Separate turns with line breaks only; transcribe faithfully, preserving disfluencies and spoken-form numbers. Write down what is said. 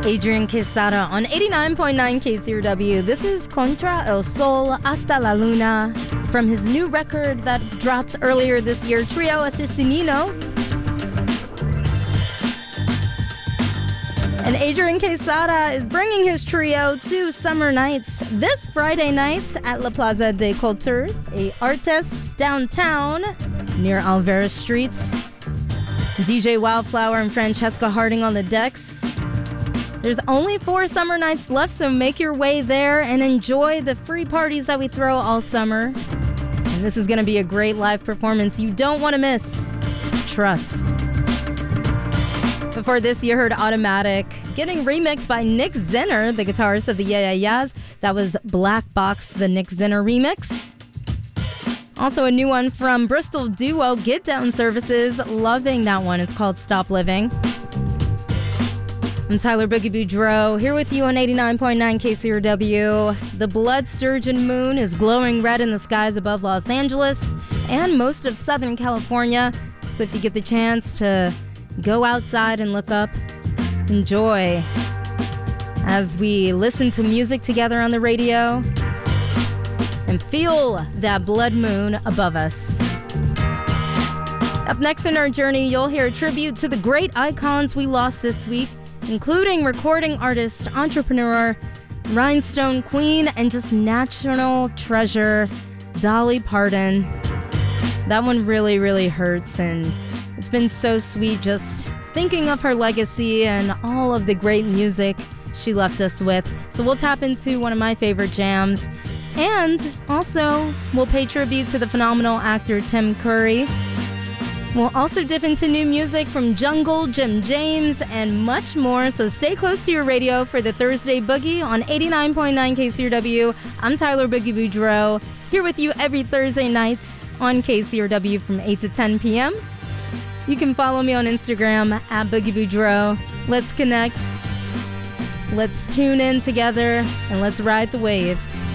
Adrian Quesada on eighty-nine point nine K C R W. This is Contra el Sol Hasta la Luna from his new record that dropped earlier this year, Trio Asesino. And Adrian Quesada is bringing his trio to Summer Nights this Friday night at La Plaza de Cultures, a artists downtown near Alvarez Streets. D J Wildflower and Francesca Harding on the decks. There's only four summer nights left, so make your way there and enjoy the free parties that we throw all summer. And this is going to be a great live performance you don't want to miss. Trust. Before this, you heard Automatic getting remixed by Nick Zinner, the guitarist of the Yeah Yeah Yeahs. That was Black Box, the Nick Zinner remix. Also a new one from Bristol duo Get Down Services. Loving that one. It's called Stop Living. I'm Tyler Boogie Boudreaux, here with you on eighty-nine point nine K C R W. The blood sturgeon moon is glowing red in the skies above Los Angeles and most of Southern California. So if you get the chance to go outside and look up, enjoy as we listen to music together on the radio and feel that blood moon above us. Up next in our journey, you'll hear a tribute to the great icons we lost this week, including recording artist, entrepreneur, rhinestone queen, and just national treasure, Dolly Parton. That one really, really hurts, and it's been so sweet just thinking of her legacy and all of the great music she left us with. So we'll tap into one of my favorite jams, and also we'll pay tribute to the phenomenal actor Tim Curry. We'll also dip into new music from Jungle, Jim James, and much more. So stay close to your radio for the Thursday Boogie on eighty-nine point nine K C R W. I'm Tyler Boogie Boudreaux, here with you every Thursday night on K C R W from eight to ten p.m. You can follow me on Instagram at Boogie Boudreaux. Let's connect. Let's tune in together and let's ride the waves.